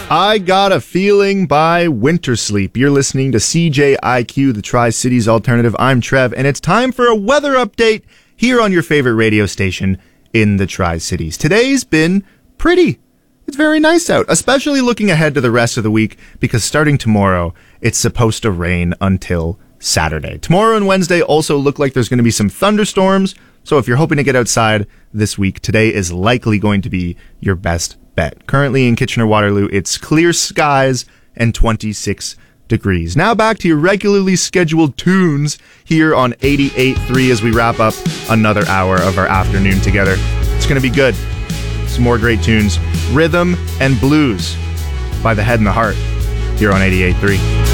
I Got a Feeling by Winter Sleep. You're listening to CJIQ, the Tri-Cities Alternative. I'm Trev, and it's time for a weather update here on your favorite radio station in the Tri-Cities. Today's been pretty. It's very nice out, especially looking ahead to the rest of the week, because starting tomorrow, it's supposed to rain until Saturday. Tomorrow and Wednesday also look like there's going to be some thunderstorms, so if you're hoping to get outside this week, today is likely going to be your best bet. Currently in Kitchener-Waterloo, it's clear skies and 26 degrees. Now back to your regularly scheduled tunes here on 88.3 as we wrap up another hour of our afternoon together. It's going to be good. Some more great tunes. Rhythm and Blues by The Head and the Heart here on 88.3.